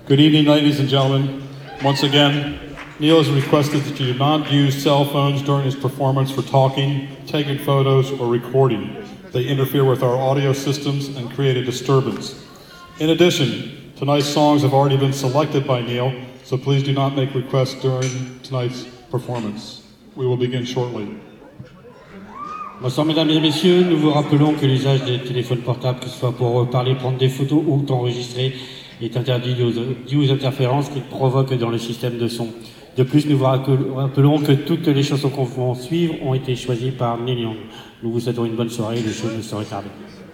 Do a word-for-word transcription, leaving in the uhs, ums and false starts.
Good evening, ladies and gentlemen. Once again, Neil has requested that you do not use cell phones during his performance for talking, taking photos, or recording. They interfere with our audio systems and create a disturbance. In addition, tonight's songs have already been selected by Neil, so please do not make requests during tonight's performance. We will begin shortly. Bonsoir mesdames et messieurs, nous vous rappelons que l'usage des téléphones portables, que ce soit pour parler, prendre des photos ou enregistrer, est interdit dû aux interférences qu'il provoque dans le système de son. De plus, nous vous rappelons que toutes les chansons qu'on va suivre ont été choisies par Neil Young. Nous vous souhaitons une bonne soirée, le show ne saurait tarder.